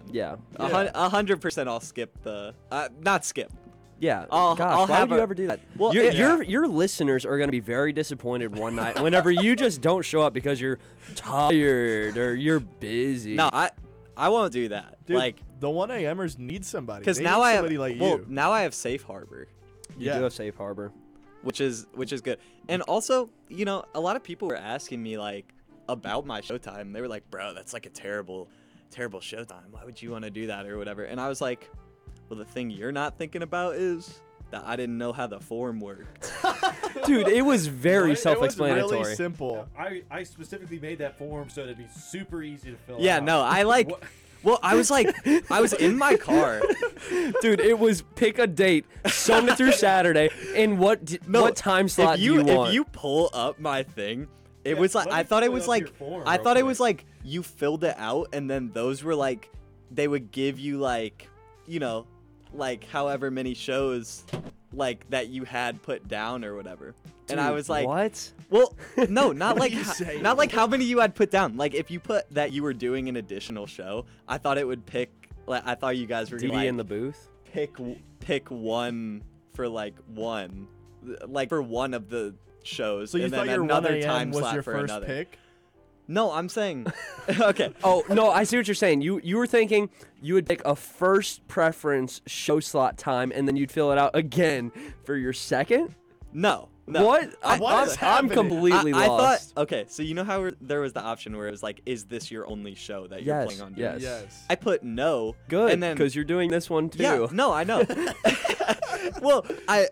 Yeah. 100% I'll skip the not skip. Yeah. I'll Gosh, why have would you ever do that? Well, your listeners are going to be very disappointed one night whenever you just don't show up because you're tired or you're busy. No, I won't do that. Dude, like the 1 a.m.ers need somebody. because They now need I have somebody like you. now I have Safe Harbor, You do have Safe Harbor. which is good. And also, you know, a lot of people were asking me like about my showtime. They were like, "Bro, that's like a terrible showtime. Why would you want to do that or whatever?" And I was like, "Well, the thing you're not thinking about is that I didn't know how the form worked." Dude, it was very It was self-explanatory. really simple. I specifically made that form so it'd be super easy to fill out. Yeah, no, I like. What- Well, I was like, I was in my car. Dude, it was pick a date, Sunday through Saturday, and what time slot do you want? If you pull up my thing, it Yeah, was like let me I thought it pull was up like your form I real thought it quick. was like you filled it out and then those were like they would give you like, you know, like however many shows like that you had put down or whatever. And I Dude, was like, what? well, no, not What like are you saying? not like how many you had put down. Like if you put that you were doing an additional show, I thought it would pick. Like I thought you guys were DD gonna like, in the booth? pick one for like one of the shows, So you and thought then your 1 another a.m. time was slot your for first another. pick? No, I'm saying, okay. Oh, no, I see what you're saying. You were thinking you would pick a first preference show slot time, and then you'd fill it out again for your second? No. What? What is I'm happening? completely I lost. thought, okay, so you know how there was the option where it was like, is this your only show that you're Yes, planning on yes. doing? Yes. I put no. Good, and then because you're doing this one too. yeah, no, I know. Well,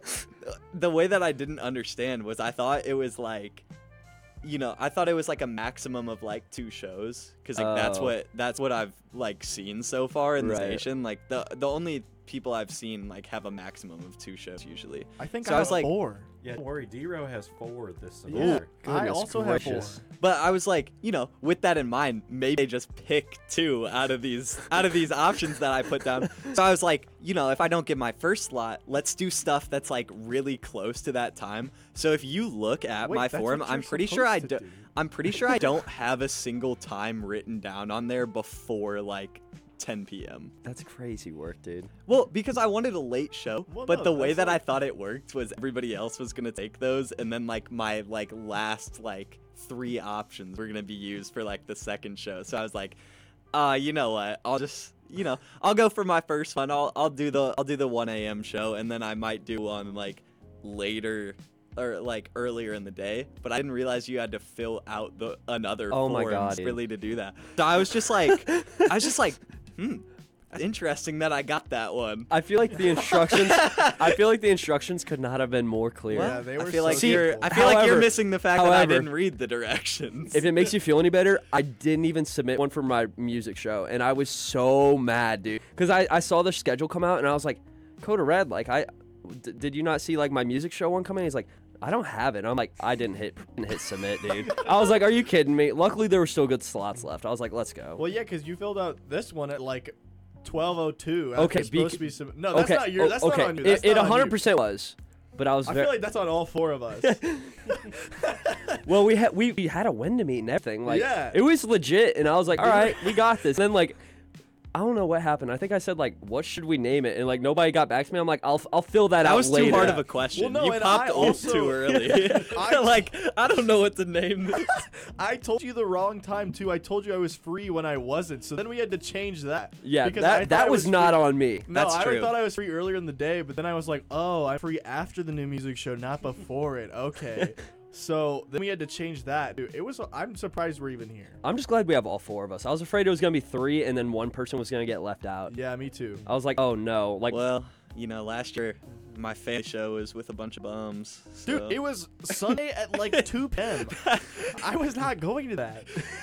the way that I didn't understand was I thought it was like, you know, I thought it was like a maximum of like 2 shows because like Oh. that's what I've like seen so far in this Right. nation. Like the only people I've seen like have a maximum of 2 shows usually. I think So I I have was like- 4. Yeah, don't worry. D-Row has 4 this Yeah, semester. I Goodness also gracious. have 4. But I was like, you know, with that in mind, maybe they just pick 2 out of these options that I put down. So I was like, you know, if I don't get my first slot, let's do stuff that's like really close to that time. So if you look at Wait, my that's form, what I'm you're pretty sure I supposed do. to do. I'm pretty sure I don't have a single time written down on there before like 10 p.m. That's crazy work, dude. Well, because I wanted a late show, Well, but no, the way that's that I like- thought it worked was everybody else was gonna take those, and then like my like last like 3 options were gonna be used for like the second show. So I was like, you know what? I'll just, you know, I'll go for my first one. I'll do the 1 a.m. show, and then I might do one like later or like earlier in the day. But I didn't realize you had to fill out another Oh my forms God, dude. really to do that. So I was just like, interesting that I got that one. I feel like the instructions could not have been more clear. Yeah, they were I feel like so you're. simple. I feel like you're However- missing the fact that I however- didn't read the directions. If it makes you feel any better, I didn't even submit one for my music show, and I was so mad, dude. Because I saw the schedule come out, and I was like, Coda Red, like, did you not see, like, my music show one coming? He's like, I don't have it. And I'm like, I didn't hit submit, dude. I was like, are you kidding me? Luckily, there were still good slots left. I was like, let's go. Well, yeah, because you filled out this one at like 12:02. Okay, supposed to be no, that's not your. That's okay. not on you. That's It not on you. 100% was, but I was I very feel like that's on all 4 of us. well. We had a win to meet and everything. Like, Yeah. it was legit, and I was like, all right, we got this. And then like, I don't know what happened. I think I said like, what should we name it? And like nobody got back to me. I'm like, I'll fill that that out was later. too hard Yeah. of a question. Well, no, you and popped I old also- too early. Like, I don't know what to name this. I told you the wrong time too. I told you I was free when I wasn't. So then we had to change that. Yeah, because I thought that I was not free- on me. No, That's I true. thought I was free earlier in the day, but then I was like, oh, I'm free after the new music show, not before it. Okay. So then we had to change that. Dude, I'm surprised we're even here. I'm just glad we have all 4 of us. I was afraid it was gonna be 3, and then one person was gonna get left out. Yeah, me too. I was like, oh no, like. Well, you know, last year my family show was with a bunch of bums. So. Dude, it was Sunday at like 2 p.m. I was not going to that.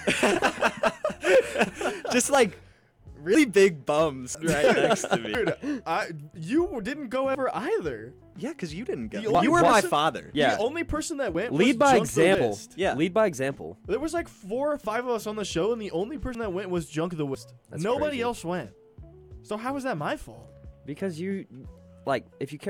just like really big bums right next to me. Dude, you didn't go ever either. Yeah, because you didn't go. The only You were my person- father. Yeah. The only person that went Lead was by Junk the example. List. Yeah. Lead by example. There was like 4 or 5 of us on the show, and the only person that went was Junk the List. That's Nobody crazy. else went. So how was that my fault? Because you, like, if you care